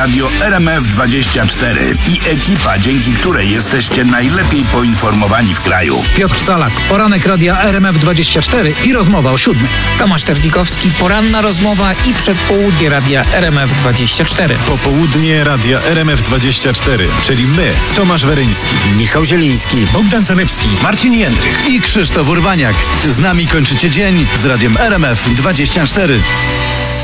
Radio RMF24 i ekipa, dzięki której jesteście najlepiej poinformowani w kraju. Piotr Salak, poranek Radia RMF24 i rozmowa o 7. Tomasz Tewnikowski, poranna rozmowa i przedpołudnie Radia RMF24. Popołudnie Radia RMF24, czyli my, Tomasz Weryński, Michał Zieliński, Bogdan Zalewski, Marcin Jędrych i Krzysztof Urbaniak. Z nami kończycie dzień z Radiem RMF24.